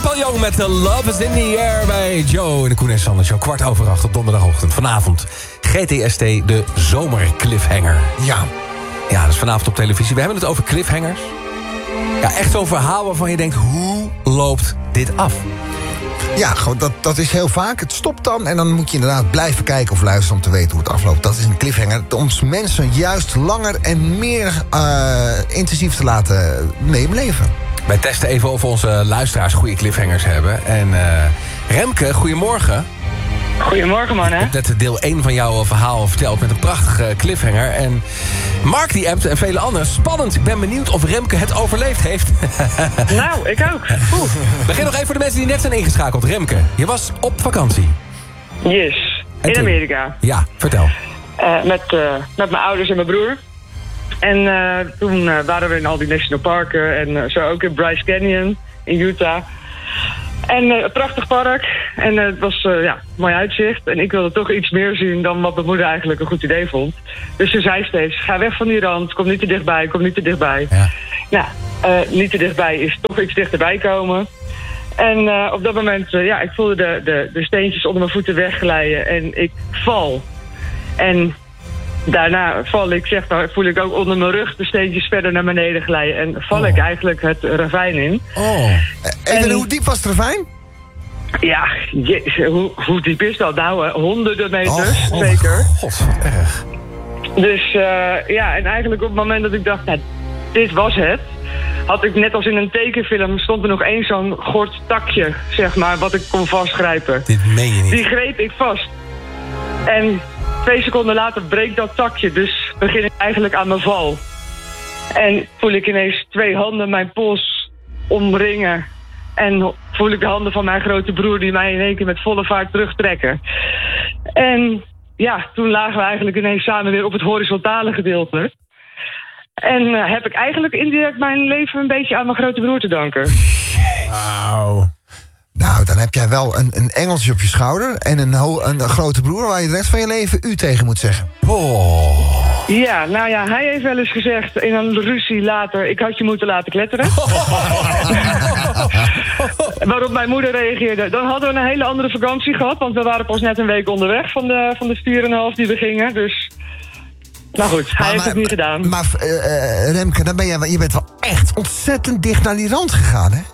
Paul Young met Love is in the Air bij Joe in de Koen en Sander Show. 7:15 op donderdagochtend. Vanavond GTST, de zomercliffhanger. Ja, dat is vanavond op televisie. We hebben het over cliffhangers. Ja, echt zo'n verhaal waarvan je denkt, hoe loopt dit af? Ja, dat is heel vaak. Het stopt dan en dan moet je inderdaad blijven kijken of luisteren om te weten hoe het afloopt. Dat is een cliffhanger. Om mensen juist langer en meer intensief te laten meebeleven. Wij testen even of onze luisteraars goede cliffhangers hebben. En Remke, goedemorgen. Goedemorgen, man, hè? Ik heb net deel 1 van jouw verhaal verteld met een prachtige cliffhanger. En Mark die appt en vele anderen. Spannend, ik ben benieuwd of Remke het overleefd heeft. Nou, ik ook. Begin nog even voor de mensen die net zijn ingeschakeld. Remke, je was op vakantie. Yes, in Amerika. Ja, vertel. Met mijn ouders en mijn broer. En toen waren we in al die national parken. En zo ook in Bryce Canyon in Utah. En een prachtig park. En het was mooi uitzicht. En ik wilde toch iets meer zien dan wat mijn moeder eigenlijk een goed idee vond. Dus ze zei steeds, ga weg van die rand. Kom niet te dichtbij, kom niet te dichtbij. Ja. Nou, niet te dichtbij is toch iets dichterbij komen. En op dat moment, ik voelde de steentjes onder mijn voeten wegglijden. En ik val. En daarna voel ik ook onder mijn rug de steentjes verder naar beneden glijden. En val ik eigenlijk het ravijn in. Oh. En hoe diep was het ravijn? Ja, hoe diep is dat nou? Honderden meters, zeker. God, wat erg. Dus en eigenlijk op het moment dat ik dacht, nou, dit was het, had ik net als in een tekenfilm, stond er nog één zo'n gort takje, zeg maar, wat ik kon vastgrijpen. Dit meen je niet. Die greep ik vast. En 2 seconden later breekt dat takje, dus begin ik eigenlijk aan mijn val. En voel ik ineens 2 handen mijn pols omringen. En voel ik de handen van mijn grote broer die mij in één keer met volle vaart terugtrekken. En ja, toen lagen we eigenlijk ineens samen weer op het horizontale gedeelte. En heb ik eigenlijk indirect mijn leven een beetje aan mijn grote broer te danken. Wauw. Nou, dan heb jij wel een engeltje op je schouder en een grote broer waar je de rest van je leven u tegen moet zeggen. Oh. Ja, nou ja, hij heeft wel eens gezegd in een ruzie later, ik had je moeten laten kletteren. Waarop mijn moeder reageerde, dan hadden we een hele andere vakantie gehad, want we waren pas net een week onderweg van de 4,5 die we gingen, dus... Nou goed, hij heeft het niet gedaan. Maar Remke, dan je bent wel echt ontzettend dicht naar die rand gegaan, hè?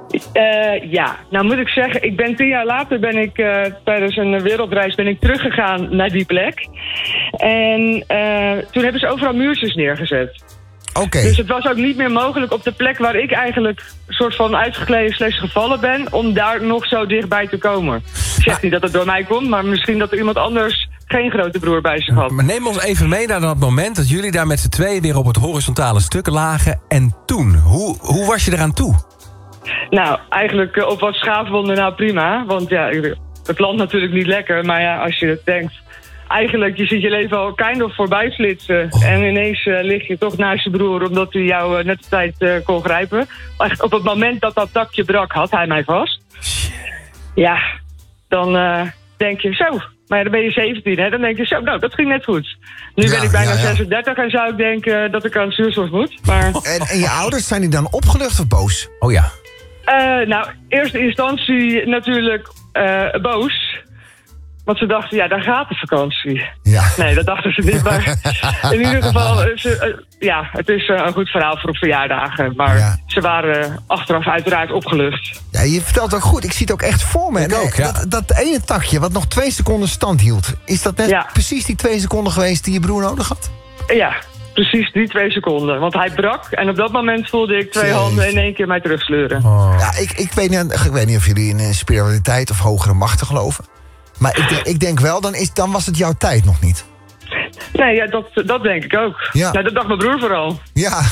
Ja, nou moet ik zeggen, 10 jaar later tijdens een wereldreis teruggegaan naar die plek. En toen hebben ze overal muurtjes neergezet. Oké. Dus het was ook niet meer mogelijk op de plek waar ik eigenlijk een soort van uitgekleden / gevallen ben, om daar nog zo dichtbij te komen. Ik zeg niet dat het door mij komt, maar misschien dat er iemand anders geen grote broer bij zich had. Maar neem ons even mee naar dat moment dat jullie daar met z'n tweeën weer op het horizontale stuk lagen. En toen, hoe was je eraan toe? Nou, eigenlijk op wat schaafwonden, nou prima. Want ja, het landt natuurlijk niet lekker. Maar ja, als je het denkt, eigenlijk, je ziet je leven al kind of voorbij flitsen. Oh. En ineens lig je toch naast je broer, omdat hij jou net de tijd kon grijpen. Echt, op het moment dat takje brak, had hij mij vast. Ja, dan denk je zo. Maar ja, dan ben je 17, hè? Dan denk je zo, nou, dat ging net goed. Nu ben ik bijna 36 en zou ik denken dat ik aan zuurstof moet. Maar... En je ouders, zijn die dan opgelucht of boos? Oh ja. Nou, eerste instantie natuurlijk boos. Want ze dachten, ja, daar gaat de vakantie. Ja. Nee, dat dachten ze niet. Maar in ieder geval, het is een goed verhaal voor op verjaardagen. Maar ze waren achteraf uiteraard opgelucht. Ja, je vertelt ook goed. Ik zie het ook echt voor me. Ik ook, ja. Dat ene takje wat nog 2 seconden stand hield. Is dat net precies die 2 seconden geweest die je broer nodig had? Ja, precies die 2 seconden. Want hij brak en op dat moment voelde ik 2 handen in één keer mij terugsleuren. Oh. Ja, ik weet niet of jullie in spiritualiteit of hogere machten geloven. Maar ik denk wel, dan was het jouw tijd nog niet. Nee, ja, dat denk ik ook. Ja. Nou, dat dacht mijn broer vooral. Ja.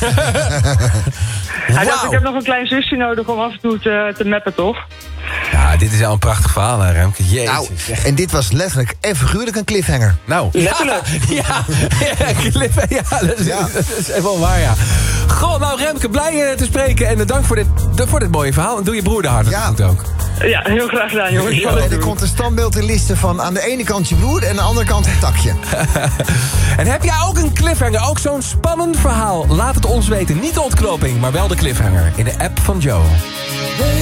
Hij dacht, ik heb nog een klein zusje nodig om af en toe te mappen, toch? Ja, dit is al een prachtig verhaal, hè, Remke. Jezus. Nou, en dit was letterlijk en figuurlijk een cliffhanger. Nou, letterlijk. Ja, dat is wel waar, ja. Goh, nou Remke, blij te spreken en dank voor dit mooie verhaal. En doe je broer de hartelijk goed ook. Ja, heel graag gedaan, jongens. Ja, er komt een standbeeld in listen van aan de ene kant je broer en aan de andere kant een takje. En heb jij ook een cliffhanger, ook zo'n spannend verhaal? Laat het ons weten. Niet de ontknoping, maar wel de cliffhanger in de app van Joe.